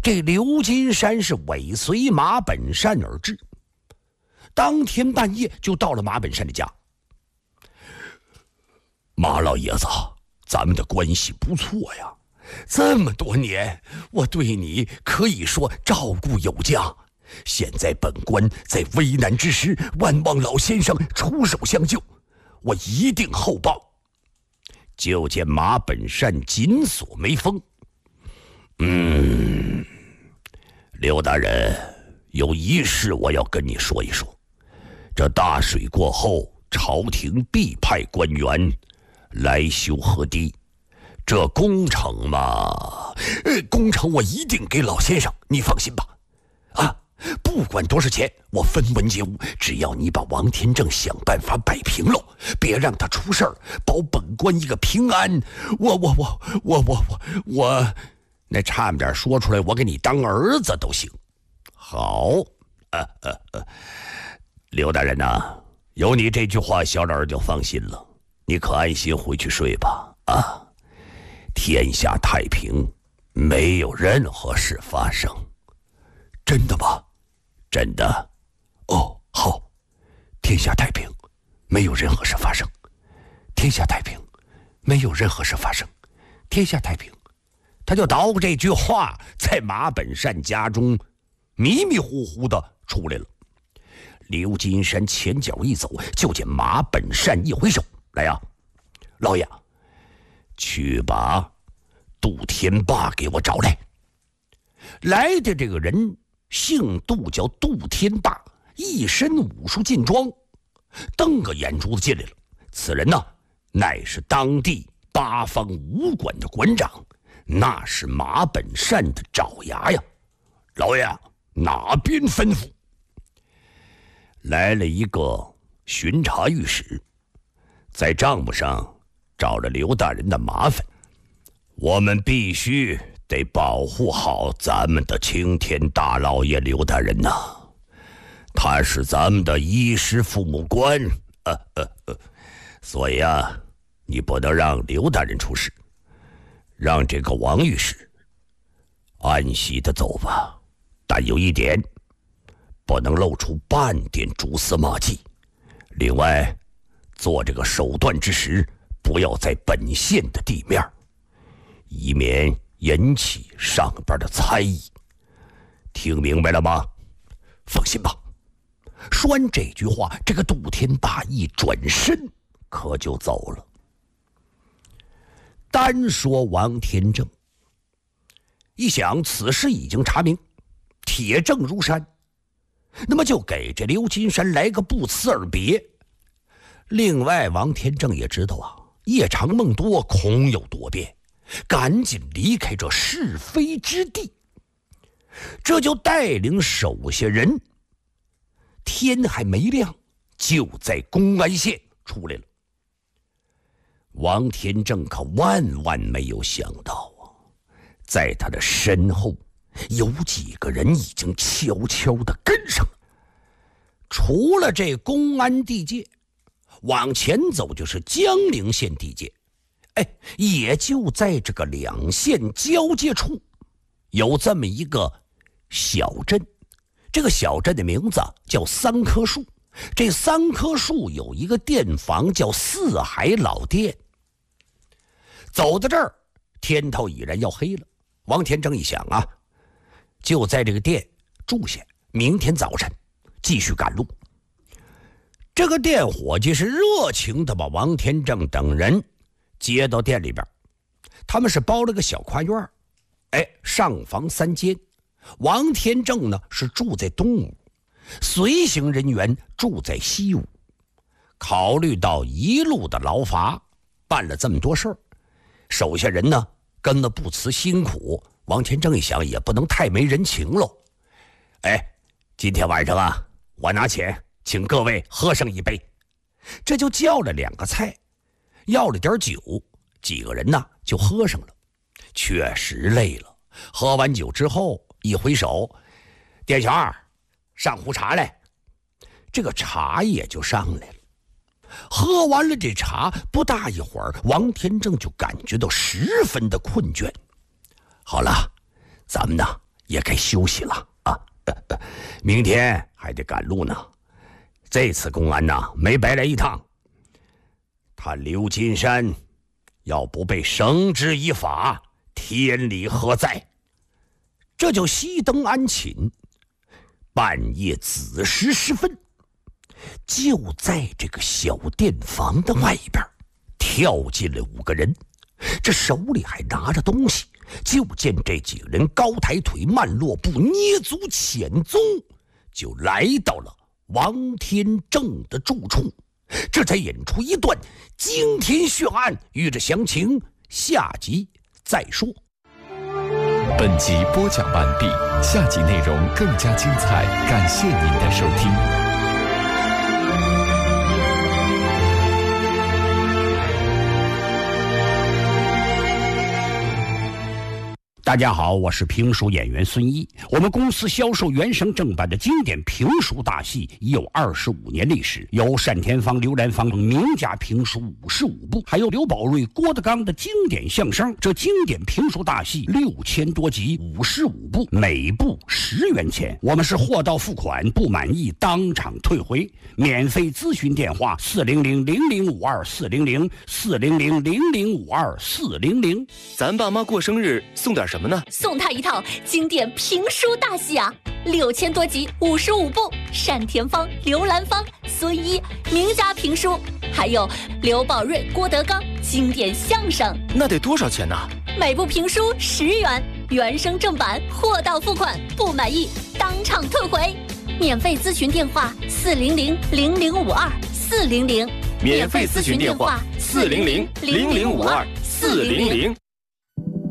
这刘金山是尾随马本善而至，当天半夜就到了马本善的家。马老爷子，咱们的关系不错呀，这么多年我对你可以说照顾有加，现在本官在危难之时，万望老先生出手相救，我一定厚报。就见马本善紧锁眉峰。刘大人，有一事我要跟你说一说。这大水过后，朝廷必派官员来修河堤，这工程嘛，工程我一定给老先生，你放心吧。不管多少钱，我分文皆无，只要你把王天正想办法摆平喽，别让他出事儿，保本官一个平安。我，那差点说出来，我给你当儿子都行。好，刘大人呐，有你这句话，小老儿就放心了。你可安心回去睡吧。天下太平，没有任何事发生。真的吗？真的。哦，好，天下太平，没有任何事发生。天下太平，没有任何事发生。天下太平。他就捣鼓这句话，在马本善家中迷迷糊糊的出来了。刘金山前脚一走，就见马本善一挥手：“来呀，老爷，去把杜天霸给我找来。”来的这个人姓杜，叫杜天霸，一身武术劲装，瞪个眼珠子进来了。此人呢，乃是当地八方武馆的馆长，那是马本善的爪牙呀。老爷，哪边吩咐？来了一个巡查御史，在账目上找了刘大人的麻烦，我们必须得保护好咱们的青天大老爷刘大人呐，他是咱们的衣食父母官，所以你不能让刘大人出事，让这个王御史安息的走吧。但有一点，不能露出半点蛛丝马迹。另外，做这个手段之时，不要在本县的地面，以免引起上边的猜疑。听明白了吗？放心吧。说完这句话，这个杜天霸一转身可就走了。单说王天正，一想此事已经查明，铁证如山，那么就给这刘金山来个不辞而别。另外，王天正也知道夜长梦多，恐有多变，赶紧离开这是非之地。这就带领手下人，天还没亮，就在公安县出来了。王天正可万万没有想到在他的身后有几个人已经悄悄地跟上了。除了这公安地界，往前走就是江陵县地界。也就在这个两县交界处，有这么一个小镇。这个小镇的名字叫三棵树。这三棵树有一个店房叫四海老店。走到这儿，天头已然要黑了。王天正一想就在这个店住下，明天早晨继续赶路。这个店伙计是热情的把王天正等人接到店里边。他们是包了个小跨院，上房3间。王天正呢是住在东屋，随行人员住在西屋。考虑到一路的劳乏，办了这么多事儿，手下人呢跟了不辞辛苦，王天正一想也不能太没人情喽。今天晚上我拿钱请各位喝上一杯。这就叫了2个菜，要了点酒，几个人呢就喝上了。确实累了，喝完酒之后一挥手，店小二上壶茶来。这个茶也就上来了。喝完了这茶，不大一会儿，王天正就感觉到十分的困倦。好了，咱们呢也该休息了啊。明天还得赶路呢。这次公安呐，没白来一趟。他刘金山要不被绳之以法，天理何在？这就熄灯安寝。半夜子时时分，就在这个小店房的外边跳进了5个人，这手里还拿着东西。就见这几个人高抬腿慢落步，捏足潜踪，就来到了王天正的住处。这才引出一段惊天血案，欲知详情，下集再说。 本集播讲完毕，下集内容更加精彩，感谢您的收听。 大家好，我是评书演员孙一。我们公司销售原声正版的经典评书大戏已有25年历史，有单田芳、刘兰芳名家评书55部，还有刘宝瑞、郭德纲的经典相声。这经典评书大戏6000多集，55部，每部10元钱。我们是货到付款，不满意当场退回。免费咨询电话400-0052-400，400-0052-400。 咱爸妈过生日送点什么呢？ 送他一套经典评书大戏啊，6000多集，55部，单田芳、刘兰芳、孙一名家评书，还有刘宝瑞、郭德纲经典相声。 那得多少钱呢？ 每部评书10元，原声正版，货到付款，不满意当场退回。免费咨询电话400-0052-400， 免费咨询电话400-0052-400。